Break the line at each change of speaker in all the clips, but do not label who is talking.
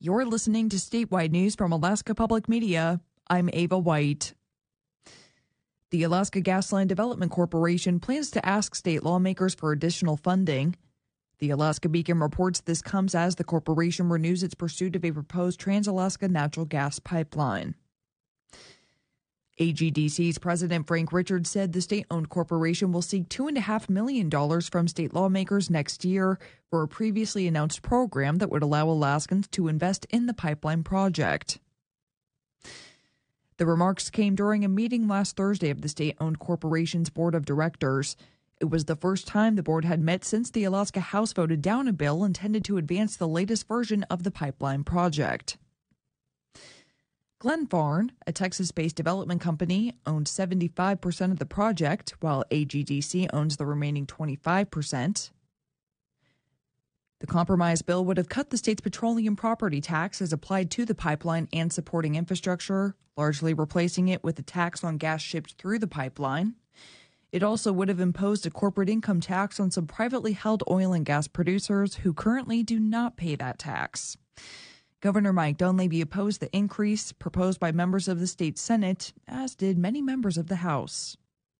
You're listening to statewide news from Alaska Public Media. I'm Ava White. The Alaska Gasline Development Corporation plans to ask state lawmakers for additional funding. The Alaska Beacon reports this comes as the corporation renews its pursuit of a proposed Trans-Alaska natural gas pipeline. AGDC's President Frank Richards said the state-owned corporation will seek $2.5 million from state lawmakers next year for a previously announced program that would allow Alaskans to invest in the pipeline project. The remarks came during a meeting last Thursday of the state-owned corporation's board of directors. It was the first time the board had met since the Alaska House voted down a bill intended to advance the latest version of the pipeline project. Glenfarne, a Texas-based development company, owns 75% of the project, while AGDC owns the remaining 25%. The compromise bill would have cut the state's petroleum property tax as applied to the pipeline and supporting infrastructure, largely replacing it with a tax on gas shipped through the pipeline. It also would have imposed a corporate income tax on some privately held oil and gas producers who currently do not pay that tax. Governor Mike Dunleavy opposed the increase proposed by members of the state Senate, as did many members of the House.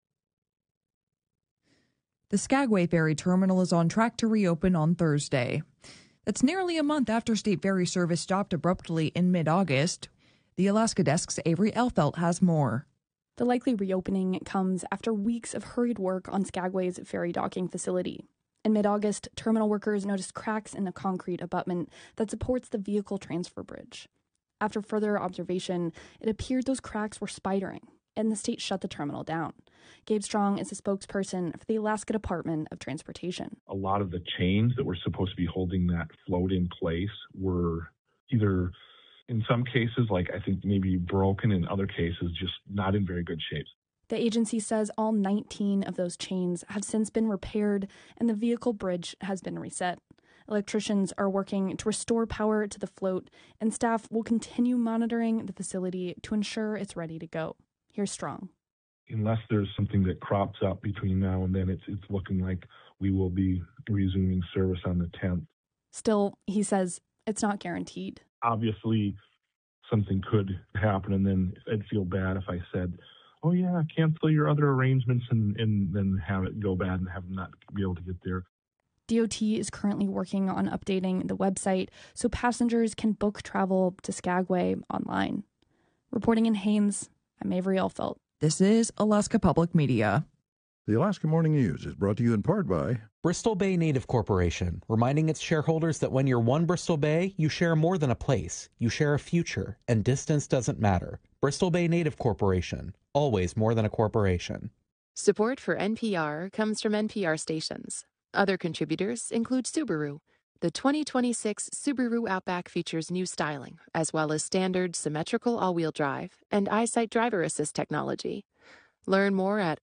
The Skagway Ferry Terminal is on track to reopen on Thursday. That's nearly a month after state ferry service stopped abruptly in mid-August. The Alaska Desk's Avery Elfelt has more.
The likely reopening comes after weeks of hurried work on Skagway's ferry docking facility. In mid-August, terminal workers noticed cracks in the concrete abutment that supports the vehicle transfer bridge. After further observation, it appeared those cracks were spidering, and the state shut the terminal down. Gabe Strong is a spokesperson for the Alaska Department of Transportation.
A lot of the chains that were supposed to be holding that float in place were either, in some cases, like I think maybe broken, in other cases, just not in very good shape.
The agency says all 19 of those chains have since been repaired and the vehicle bridge has been reset. Electricians are working to restore power to the float, and staff will continue monitoring the facility to ensure it's ready to go. Here's Strong.
Unless there's something that crops up between now and then, it's looking like we will be resuming service on the 10th.
Still, he says it's not guaranteed.
Obviously, something could happen, and then I'd feel bad if I said, oh, yeah, cancel your other arrangements and then have it go bad and have them not be able to get there.
DOT is currently working on updating the website so passengers can book travel to Skagway online. Reporting in Haines, I'm Avery Elfelt.
This is Alaska Public Media.
The Alaska Morning News is brought to you in part by
Bristol Bay Native Corporation, reminding its shareholders that when you're one Bristol Bay, you share more than a place. You share a future, and distance doesn't matter. Bristol Bay Native Corporation, always more than a corporation.
Support for NPR comes from NPR stations. Other contributors include Subaru. The 2026 Subaru Outback features new styling, as well as standard symmetrical all-wheel drive and EyeSight driver assist technology. Learn more at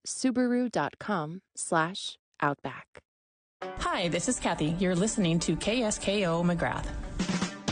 Subaru.com/Outback.
Hi, this is Kathy. You're listening to KSKO McGrath.